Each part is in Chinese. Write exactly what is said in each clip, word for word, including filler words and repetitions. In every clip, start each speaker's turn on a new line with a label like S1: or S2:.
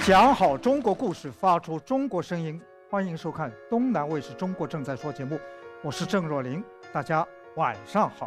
S1: 讲好中国故事，发出中国声音。欢迎收看东南卫视中国正在说节目，我是郑若琳，大家晚上好。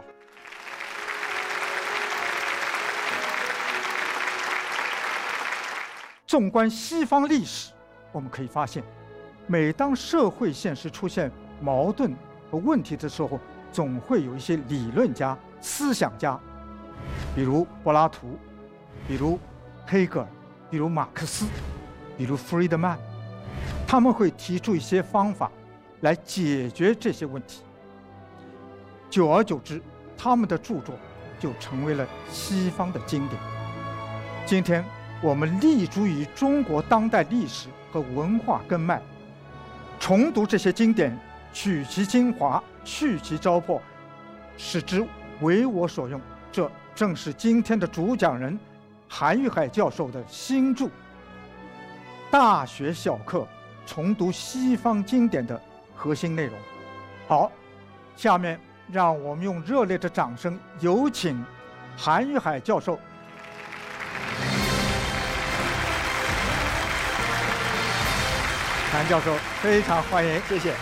S1: 纵观西方历史，我们可以发现，每当社会现实出现矛盾和问题的时候，总会有一些理论家、思想家，比如柏拉图，比如黑格尔，比如马克思，比如弗里德曼，他们会提出一些方法来解决这些问题。久而久之，他们的著作就成为了西方的经典。今天我们立足于中国当代历史和文化根脉，重读这些经典，取其精华，去其糟粕，使之为我所用。这正是今天的主讲人韩玉海教授的新著《大学小课重读西方经典》的核心内容。好，下面让我们用热烈的掌声有请韩玉海教授。韩教授非常欢迎，谢谢。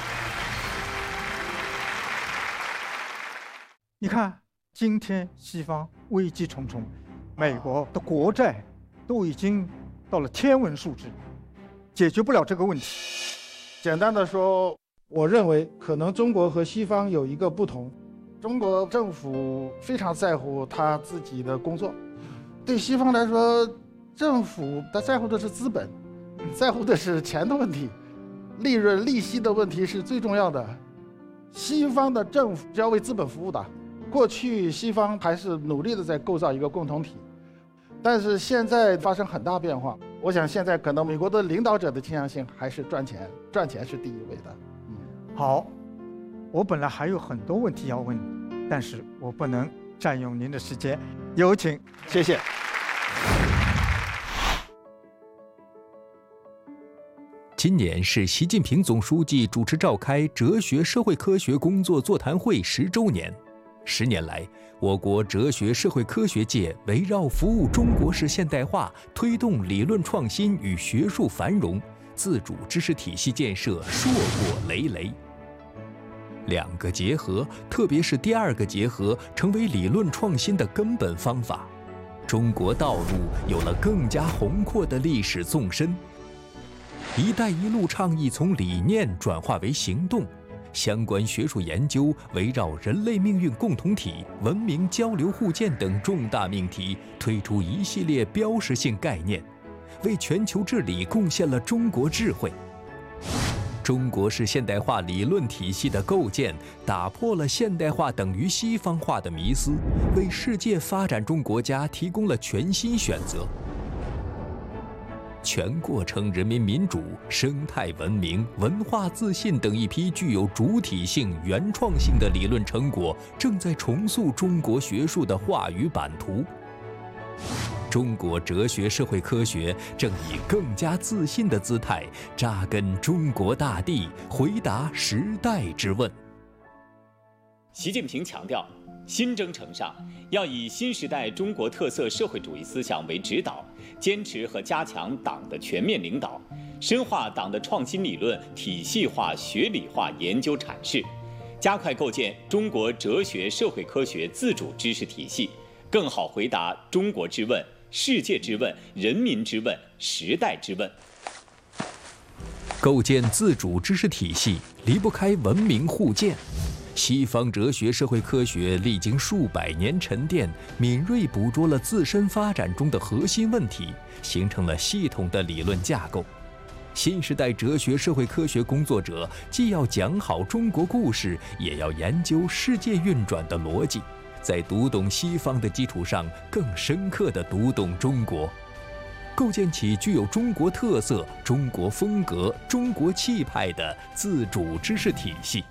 S1: 你看，今天西方危机重重，美国的国债都已经到了天文数字，解决不了这个问题。
S2: 简单的说，我认为可能中国和西方有一个不同，中国政府非常在乎他自己的工作，对西方来说，政府他在乎的是资本，在乎的是钱的问题，利润利息的问题是最重要的。西方的政府是要为资本服务的，过去西方还是努力的在构造一个共同体，但是现在发生很大变化。我想现在可能美国的领导者的倾向性还是赚钱，赚钱是第一位的。
S1: 嗯，好，我本来还有很多问题要问，但是我不能占用您的时间，有请。
S2: 谢谢。
S3: 今年是习近平总书记主持召开哲学社会科学工作座谈会十周年。十年来，我国哲学社会科学界围绕服务中国式现代化、推动理论创新与学术繁荣、自主知识体系建设硕果累累。两个结合，特别是第二个结合，成为理论创新的根本方法。中国道路有了更加宏阔的历史纵深。“一带一路”倡议从理念转化为行动，相关学术研究围绕人类命运共同体、文明交流互鉴等重大命题，推出一系列标识性概念，为全球治理贡献了中国智慧。中国式现代化理论体系的构建，打破了现代化等于西方化的迷思，为世界发展中国家提供了全新选择。全过程人民民主、生态文明、文化自信等一批具有主体性、原创性的理论成果，正在重塑中国学术的话语版图。中国哲学社会科学正以更加自信的姿态扎根中国大地，回答时代之问。
S4: 习近平强调，新征程上要以新时代中国特色社会主义思想为指导，坚持和加强党的全面领导，深化党的创新理论体系化、学理化研究阐释，加快构建中国哲学社会科学自主知识体系，更好回答中国之问、世界之问、人民之问、时代之问。
S3: 构建自主知识体系离不开文明互鉴。西方哲学社会科学历经数百年沉淀，敏锐捕捉了自身发展中的核心问题，形成了系统的理论架构。新时代哲学社会科学工作者既要讲好中国故事，也要研究世界运转的逻辑，在读懂西方的基础上，更深刻地读懂中国，构建起具有中国特色、中国风格、中国气派的自主知识体系。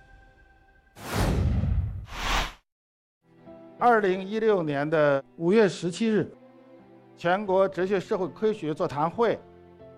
S2: 二零一六年的五月十七日，全国哲学社会科学座谈会